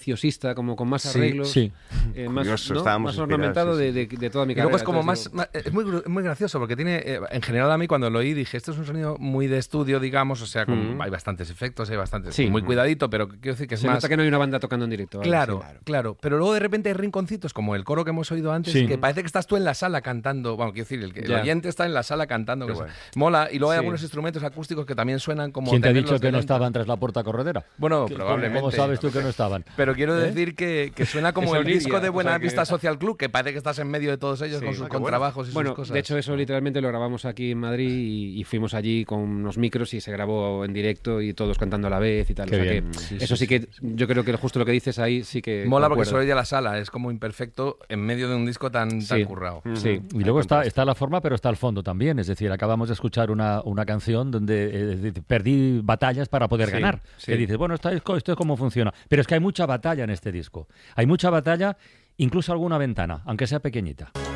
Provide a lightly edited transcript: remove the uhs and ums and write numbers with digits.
preciosista, como con más arreglos, Sí. más, Curioso, ¿no? estábamos más ornamentado inspirados, sí. de toda mi Y carrera. luego es como Entonces, es muy gracioso porque tiene, en general a mí cuando lo oí dije, esto es un sonido muy de estudio, digamos, o sea, hay bastantes efectos, hay bastantes, Sí. muy cuidadito, pero quiero decir que es se más... nota que no hay una banda tocando en directo. ¿vale? Claro, Sí. claro. Pero luego de repente hay rinconcitos como el coro que hemos oído antes, Sí. que parece que estás tú en la sala cantando. Bueno, quiero decir, el Ya. oyente está en la sala cantando. Qué Que bueno. mola. Y luego hay Sí. algunos instrumentos acústicos que también suenan como. ¿Quién te ha tenerlos dicho que no delante. estaban tras la puerta corredera? Bueno, ¿Cómo- probablemente. ¿Cómo sabes tú que no estaban? Pero quiero decir que suena como Es el Oniria, disco de o Buena sea que- Vista Social Club, que parece que estás en medio de todos ellos Sí. con sus Ah, qué bueno. contrabajos y Bueno, sus cosas. de hecho eso literalmente lo grabamos aquí en Madrid y fuimos allí con unos micros y se grabó en directo y todos cantando a la vez y tal. Qué o sea bien. que eso sí que yo creo que justo lo que dices ahí sí que Mola porque concuerda. solo oye la sala, es como imperfecto en medio de un disco tan Sí. currado. Sí. Y luego está la forma, pero está el fondo también. Es decir, acabamos de escuchar una canción donde perdí batallas para poder Sí, ganar. sí. Que dices, bueno, esto es cómo funciona. Pero es que hay mucha batalla en este disco. Hay mucha batalla, incluso alguna ventana, aunque sea pequeñita.